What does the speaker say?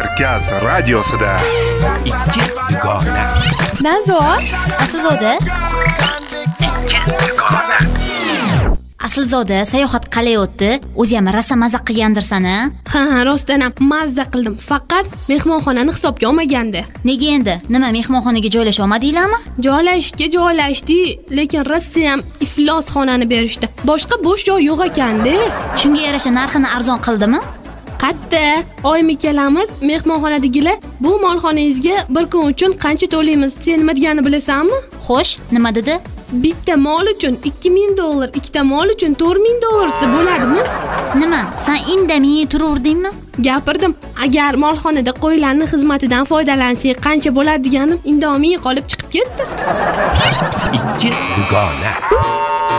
Markaz radiosida ikki dugona. Nazor, Aslzoda. Ikki dugona. Aslzoda, sayohat qalay o'tdi? O'zi ham rosa mazza qilgandirsan-a? Ha, rostdan ham mazza qildim. Faqat mehmonxonani hisobga olmagandi. Nega endi? Nima mehmonxonaga joylasha olmadinglarmi? Joylashdik, lekin Rossiya ham iflos xonani berishdi. Boshqa bo'sh joy yo'q ekanda. Shunga yarasha narxini arzon qildimi? Qatta, oyim ikkalamiz mehmonxonadagilar bu molxonangizga bir kun uchun qancha to'laymiz? Sen nima deganini bilasanmi? Xo'sh, nima dedi? Bitta mol uchun $2000, ikkita mol uchun $4000 desa bo'ladimi? Nima? Sen indamay turuvdingmi? Gapirdim, agar molxonada qo'ylarning xizmatidan foydalansak qancha bo'ladi deganim, indomie qolib chiqib ketdi. Ikki dugona.